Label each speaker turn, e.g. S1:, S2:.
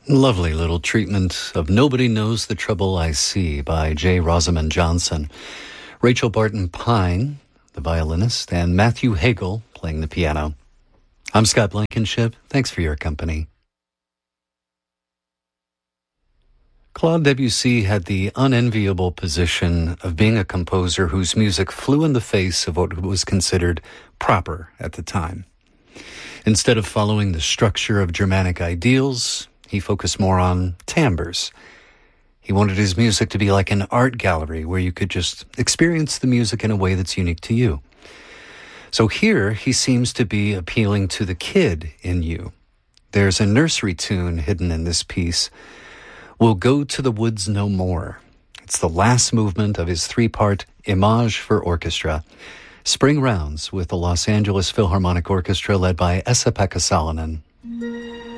S1: Lovely little treatment of Nobody Knows the Trouble I See by J. Rosamond Johnson. Rachel Barton Pine, the violinist, and Matthew Hagel playing the piano. I'm Scott Blankenship. Thanks for your company. Claude Debussy had the unenviable position of being a composer whose music flew in the face of what was considered proper at the time. Instead of following the structure of Germanic ideals, he focused more on timbres. He wanted his music to be like an art gallery where you could just experience the music in a way that's unique to you. So here he seems to be appealing to the kid in you. There's a nursery tune hidden in this piece. We'll Go to the Woods No More. It's the last movement of his 3-part Image for Orchestra. Spring Rounds with the Los Angeles Philharmonic Orchestra led by Esa-Pekka Salonen.